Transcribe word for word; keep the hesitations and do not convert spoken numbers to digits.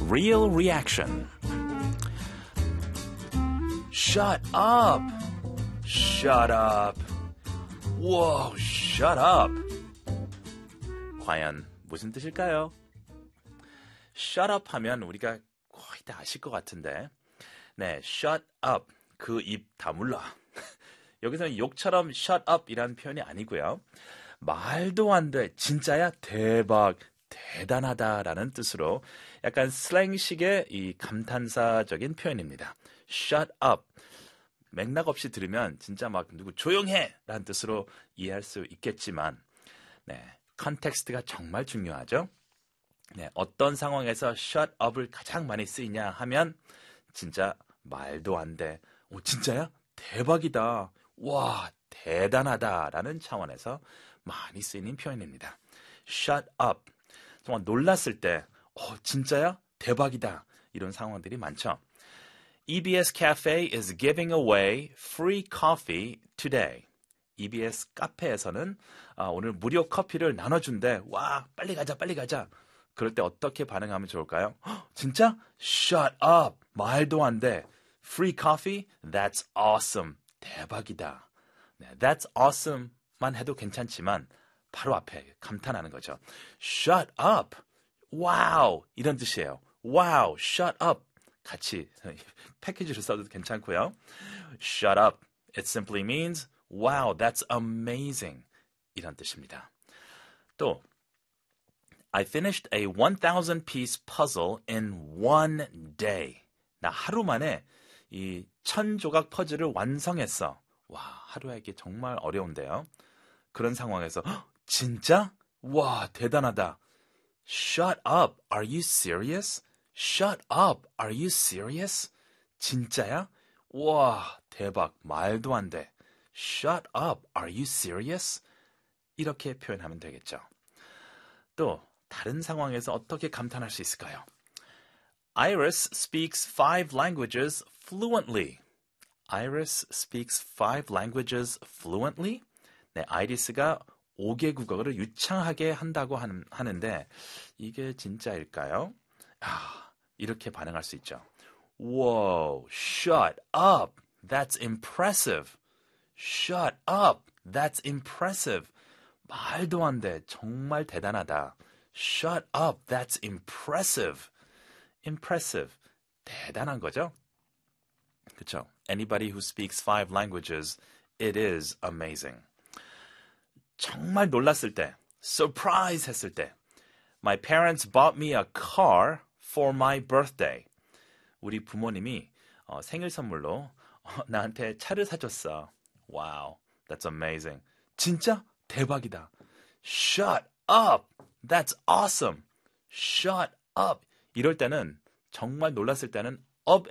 real reaction. Shut up. Shut up. Whoa, shut up. 과연 무슨 뜻일까요? Shut up 하면 우리가 거의 다 아실 것 같은데, 네, shut up, 그 입 다물라. 여기서는 욕처럼 shut up 이라는 표현이 아니고요. 말도 안 돼, 진짜야, 대박, 대단하다라는 뜻으로 약간 슬랭식의 이 감탄사적인 표현입니다. Shut up. 맥락 없이 들으면 진짜 막 누구 조용해! 라는 뜻으로 이해할 수 있겠지만, 네, 컨텍스트가 정말 중요하죠. 네, 어떤 상황에서 shut up을 가장 많이 쓰이냐 하면 진짜 말도 안 돼. 오, 진짜야? 대박이다. 와, 대단하다 라는 차원에서 많이 쓰이는 표현입니다. shut up. 정말 놀랐을 때 어, 진짜야? 대박이다. 이런 상황들이 많죠. 이비에스 Cafe is giving away free coffee today. 이비에스 카페에서는 아, 오늘 무료 커피를 나눠준대. 와, 빨리 가자, 빨리 가자. 그럴 때 어떻게 반응하면 좋을까요? 헉, 진짜? Shut up. 말도 안 돼. Free coffee? That's awesome. 대박이다. 네, That's awesome만 해도 괜찮지만 바로 앞에 감탄하는 거죠. Shut up. Wow. 이런 뜻이에요. Wow. Shut up. 같이 패키지로 써도 괜찮고요. Shut up. It simply means Wow. That's amazing. 이런 뜻입니다. 또 I finished a one thousand piece puzzle in one day. 나 하루 만에 이 천 조각 퍼즐을 완성했어. 와, 하루에 이게 정말 어려운데요. 그런 상황에서 진짜? 와, 대단하다. Shut up. Are you serious? Shut up. Are you serious? 진짜야? 와, 대박. 말도 안 돼. Shut up. Are you serious? 이렇게 표현하면 되겠죠. 또 다른 상황에서 어떻게 감탄할 수 있을까요? Iris speaks five languages fluently. Iris speaks five languages fluently. 네, 아이리스가 다섯 개 국어를 유창하게 한다고 하는, 하는데 이게 진짜일까요? 아, 이렇게 반응할 수 있죠. Whoa, shut up. That's impressive. Shut up. That's impressive. 말도 안 돼. 정말 대단하다. Shut up. That's impressive. Impressive. 대단한 거죠? 그렇죠? Anybody who speaks five languages, it is amazing. 정말 놀랐을 때, surprise 했을 때, My parents bought me a car for my birthday. 우리 부모님이 어, 생일 선물로 어, 나한테 차를 사줬어. Wow, that's amazing. 진짜? 대박이다. Shut up. That's awesome. Shut up. 이럴 때는 정말 놀랐을 때는 up